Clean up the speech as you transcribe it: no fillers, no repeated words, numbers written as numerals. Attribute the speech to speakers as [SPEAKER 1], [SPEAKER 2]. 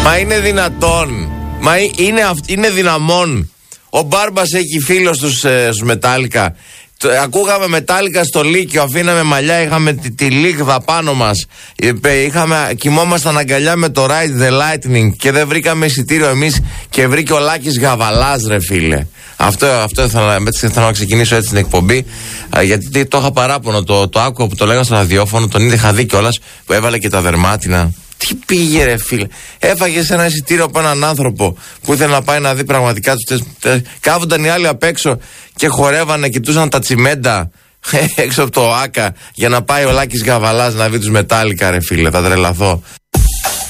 [SPEAKER 1] Μα είναι δυνατόν? Μα είναι δυναμόν? Ο Μπάρμπας έχει φίλο στους Μετάλικα. Ακούγαμε Μετάλικα στο Λύκειο, αφήναμε μαλλιά, είχαμε τη λίγδα πάνω μας. Κοιμόμασταν αγκαλιά με το Ride the Lightning και δεν βρήκαμε εισιτήριο εμείς και βρήκε ο Λάκης Γαβαλάς, ρε φίλε. Αυτό θέλω να ξεκινήσω έτσι την εκπομπή, γιατί το είχα παράπονο, το άκουγα που το λέγανε στο ραδιόφωνο, τον είχα δει κιόλας, που έβαλε και τα δερμάτινα. Τι πήγε, ρε φίλε? Έφαγε ένα εισιτήριο από έναν άνθρωπο που ήθελε να πάει να δει πραγματικά τους. Κάθονταν οι άλλοι απ' έξω και χορεύανε, κοιτούσαν τα τσιμέντα έξω από το ΆΚΑ για να πάει ο Λάκης Γαβαλάς να δει τους Μετάλικα, ρε φίλε. Θα τρελαθώ.